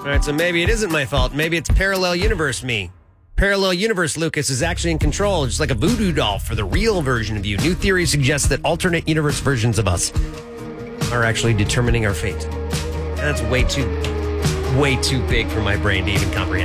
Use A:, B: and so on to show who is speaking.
A: All right, so maybe it isn't my fault. Maybe it's parallel universe me. Parallel universe Lucas is actually in control, just like a voodoo doll for the real version of you. New theory suggests that alternate universe versions of us are actually determining our fate. That's way too big for my brain to even comprehend.